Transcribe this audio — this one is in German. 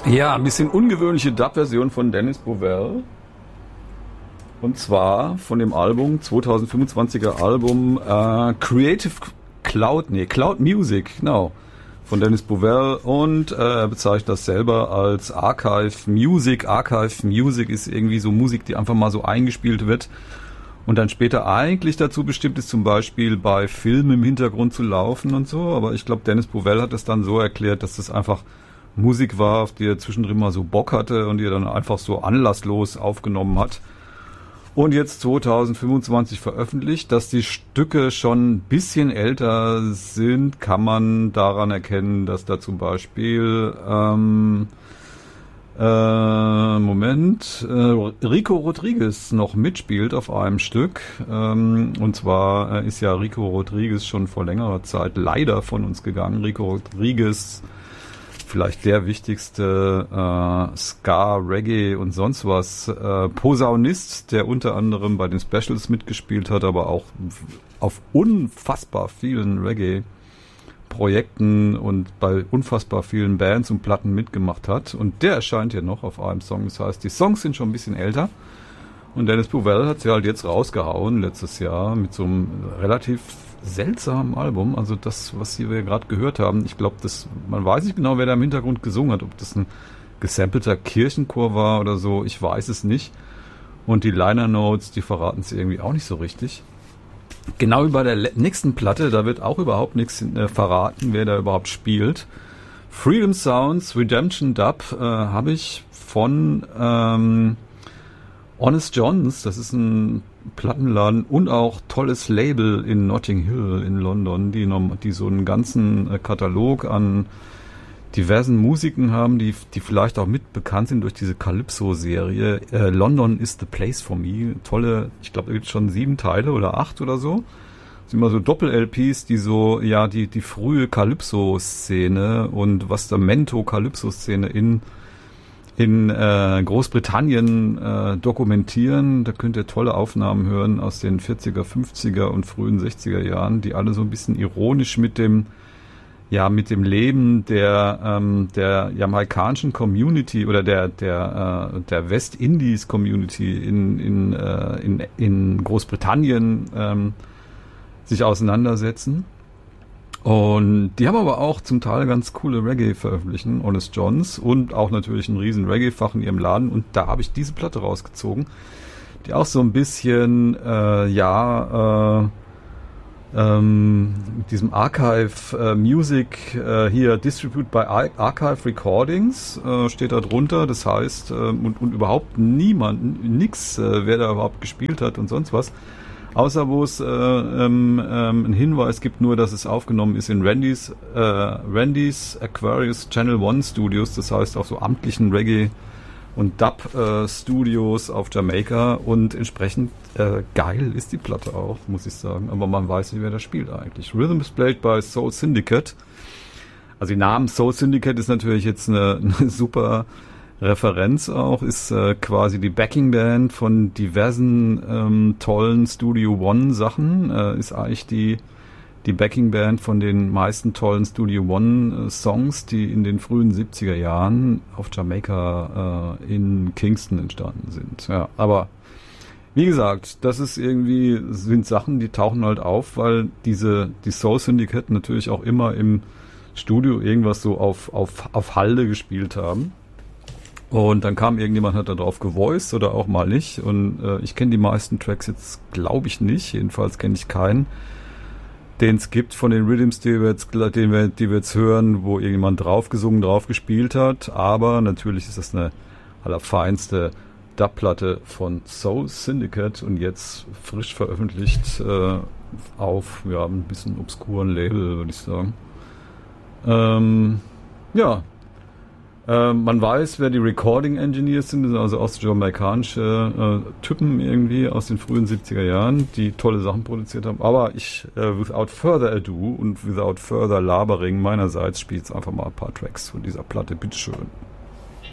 Ja, ein bisschen ungewöhnliche Dub-Version von Dennis Bovell. Und zwar von dem Album, 2025er Album Creative Cloud Music, genau, von Dennis Bovell. Und er bezeichnet das selber als Archive Music. Archive Music ist irgendwie so Musik, die einfach mal so eingespielt wird und dann später eigentlich dazu bestimmt ist, zum Beispiel bei Filmen im Hintergrund zu laufen und so. Aber ich glaube, Dennis Bovell hat das dann so erklärt, dass das einfach Musik war, auf die er zwischendrin mal so Bock hatte und die er dann einfach so anlasslos aufgenommen hat. Und jetzt 2025 veröffentlicht. Dass die Stücke schon ein bisschen älter sind, kann man daran erkennen, dass da zum Beispiel Rico Rodriguez noch mitspielt auf einem Stück. Und zwar ist ja Rico Rodriguez schon vor längerer Zeit leider von uns gegangen. Rico Rodriguez, vielleicht der wichtigste Ska, Reggae und sonst was Posaunist, der unter anderem bei den Specials mitgespielt hat, aber auch auf unfassbar vielen Reggae-Projekten und bei unfassbar vielen Bands und Platten mitgemacht hat. Und der erscheint hier noch auf einem Song. Das heißt, die Songs sind schon ein bisschen älter. Und Dennis Bovell hat sie halt jetzt rausgehauen letztes Jahr mit so einem relativ seltsamen Album. Also das, was wir gerade gehört haben, ich glaube, man weiß nicht genau, wer da im Hintergrund gesungen hat, ob das ein gesampelter Kirchenchor war oder so, ich weiß es nicht. Und die Liner Notes, die verraten es irgendwie auch nicht so richtig. Genau wie bei der nächsten Platte, da wird auch überhaupt nichts verraten, wer da überhaupt spielt. Freedom Sounds Redemption Dub habe ich von Honest Johns, das ist ein Plattenladen und auch tolles Label in Notting Hill in London, die so einen ganzen Katalog an diversen Musiken haben, die vielleicht auch mit bekannt sind durch diese Calypso-Serie. London is the place for me. Tolle, ich glaube, da gibt es schon 7 Teile oder 8 oder so. Das sind immer so Doppel-LPs, die so, ja, die frühe Calypso-Szene und was der Mento-Calypso-Szene in Großbritannien dokumentieren. Da könnt ihr tolle Aufnahmen hören aus den 40er, 50er und frühen 60er Jahren, die alle so ein bisschen ironisch mit dem Leben der jamaikanischen Community oder der West-Indies Community in Großbritannien sich auseinandersetzen. Und die haben aber auch zum Teil ganz coole Reggae veröffentlichen, Honest Johns, und auch natürlich ein riesen Reggae-Fach in ihrem Laden. Und da habe ich diese Platte rausgezogen, die auch so ein bisschen, mit diesem Archive Music, hier Distribute by Archive Recordings, steht da drunter. Das heißt, und überhaupt nix, wer da überhaupt gespielt hat und sonst was. Außer wo es einen Hinweis gibt, nur dass es aufgenommen ist in Randy's Aquarius Channel One Studios, das heißt auf so amtlichen Reggae- und Dub-Studios auf Jamaika, und entsprechend geil ist die Platte auch, muss ich sagen, aber man weiß nicht, wer da spielt eigentlich. Rhythm is played by Soul Syndicate. Also die Namen Soul Syndicate ist natürlich jetzt eine super Referenz auch, ist quasi die Backing-Band von diversen tollen Studio One Sachen, ist eigentlich die Backing-Band von den meisten tollen Studio One Songs, die in den frühen 70er Jahren auf Jamaika in Kingston entstanden sind. Ja, aber wie gesagt, sind Sachen, die tauchen halt auf, weil die Soul Syndicate natürlich auch immer im Studio irgendwas so auf Halde gespielt haben. Und dann kam irgendjemand, hat da drauf gevoiced oder auch mal nicht. Und ich kenne die meisten Tracks jetzt, glaube ich, nicht. Jedenfalls kenne ich keinen, den es gibt von den Rhythms, die wir jetzt hören, wo irgendjemand drauf gesungen, drauf gespielt hat. Aber natürlich ist das eine allerfeinste Dub-Platte von Soul Syndicate und jetzt frisch veröffentlicht auf ein bisschen obskuren Label, würde ich sagen. Man weiß, wer die Recording Engineers sind, das sind also ostjamaikanische Typen irgendwie aus den frühen 70er Jahren, die tolle Sachen produziert haben. Aber without further ado und without further labering meinerseits, spiele jetzt einfach mal ein paar Tracks von dieser Platte. Bitteschön.